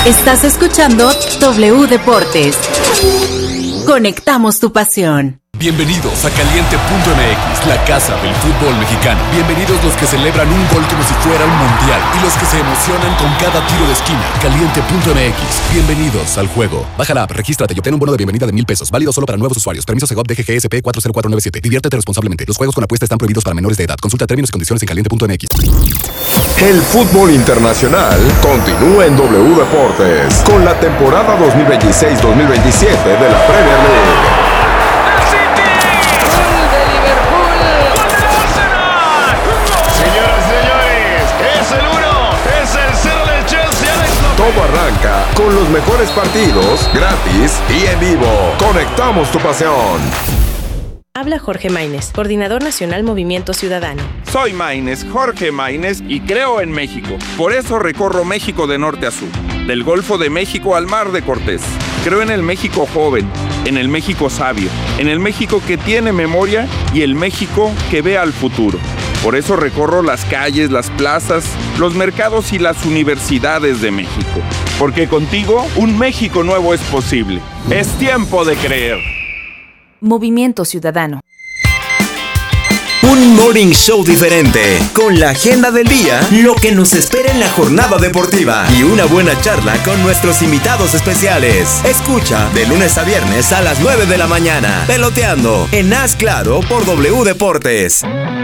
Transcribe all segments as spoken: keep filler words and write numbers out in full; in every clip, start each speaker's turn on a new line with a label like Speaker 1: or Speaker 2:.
Speaker 1: Estás escuchando W Deportes. Conectamos tu pasión.
Speaker 2: Bienvenidos a Caliente punto M X, la casa del fútbol mexicano. Bienvenidos los que celebran un gol como si fuera un mundial y los que se emocionan con cada tiro de esquina. Caliente punto M X, bienvenidos al juego. Baja la app, regístrate y obtén un bono de bienvenida de mil pesos, válido solo para nuevos usuarios. Permiso Segov D G G S P cuatro cero cuatro nueve siete. Diviértete responsablemente. Los juegos con apuesta están prohibidos para menores de edad. Consulta términos y condiciones en caliente punto M X.
Speaker 3: El fútbol internacional continúa en W Deportes con la temporada dos mil veintiséis dos mil veintisiete de la Premier League. Todo arranca con los mejores partidos, gratis y en vivo. Conectamos tu pasión.
Speaker 4: Habla Jorge Maínez, coordinador nacional Movimiento Ciudadano.
Speaker 5: Soy Maínez, Jorge Maínez, y creo en México. Por eso recorro México de norte a sur, del Golfo de México al Mar de Cortés. Creo en el México joven, en el México sabio, en el México que tiene memoria y el México que ve al futuro. Por eso recorro las calles, las plazas, los mercados y las universidades de México. Porque contigo, un México nuevo es posible. Es tiempo de creer.
Speaker 1: Movimiento Ciudadano.
Speaker 6: Un morning show diferente, con la agenda del día, lo que nos espera en la jornada deportiva y una buena charla con nuestros invitados especiales. Escucha de lunes a viernes a las nueve de la mañana, Peloteando, en Haz Claro por W Deportes.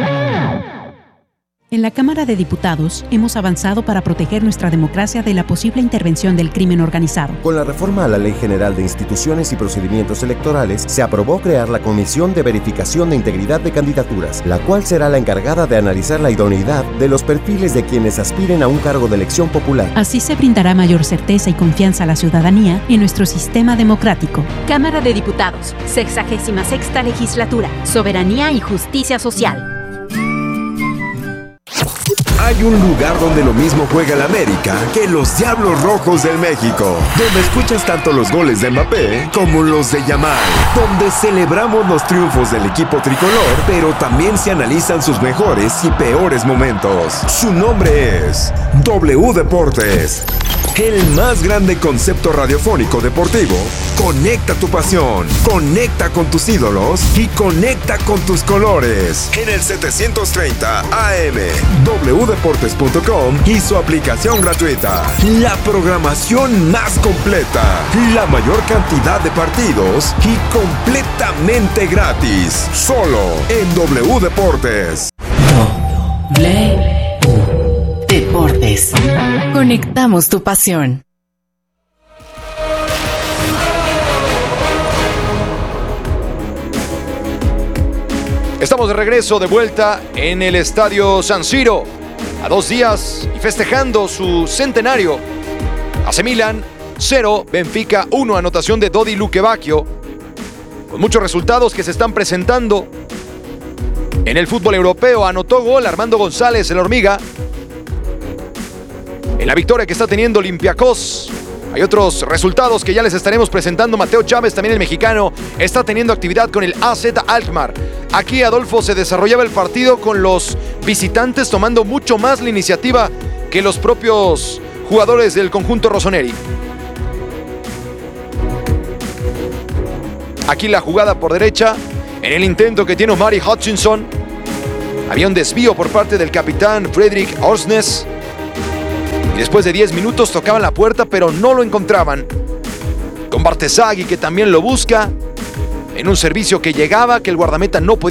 Speaker 7: En la Cámara de Diputados hemos avanzado para proteger nuestra democracia de la posible intervención del crimen organizado.
Speaker 8: Con la reforma a la Ley General de Instituciones y Procedimientos Electorales, se aprobó crear la Comisión de Verificación de Integridad de Candidaturas, la cual será la encargada de analizar la idoneidad de los perfiles de quienes aspiren a un cargo de elección popular.
Speaker 7: Así se brindará mayor certeza y confianza a la ciudadanía en nuestro sistema democrático.
Speaker 9: Cámara de Diputados, sexagésima sexta legislatura, Soberanía y Justicia Social.
Speaker 3: Hay un lugar donde lo mismo juega el América que los Diablos Rojos del México, donde escuchas tanto los goles de Mbappé como los de Yamal, donde celebramos los triunfos del equipo tricolor, pero también se analizan sus mejores y peores momentos. Su nombre es W Deportes, el más grande concepto radiofónico deportivo. Conecta tu pasión, conecta con tus ídolos y conecta con tus colores. En el setecientos treinta A M, w deportes punto com y su aplicación gratuita. La programación más completa, la mayor cantidad de partidos y completamente gratis. Solo en W Deportes.
Speaker 1: W Deportes. Conectamos tu pasión.
Speaker 10: Estamos de regreso, de vuelta en el Estadio San Siro, a dos días y festejando su centenario. A C Milan cero, Benfica uno, anotación de Dodi Lukebakio, con muchos resultados que se están presentando en el fútbol europeo. Anotó gol Armando González, el Hormiga, en la victoria que está teniendo Olympiacos. Hay otros resultados que ya les estaremos presentando. Mateo Chávez, también el mexicano, está teniendo actividad con el A Z Alkmaar. Aquí, Adolfo, se desarrollaba el partido con los visitantes tomando mucho más la iniciativa que los propios jugadores del conjunto rossoneri. Aquí la jugada por derecha, en el intento que tiene Omari Hutchinson. Había un desvío por parte del capitán Fredrik Orsnes. Y después de diez minutos tocaban la puerta, pero no lo encontraban. Con Bartesagui, que también lo busca, en un servicio que llegaba, que el guardameta no podía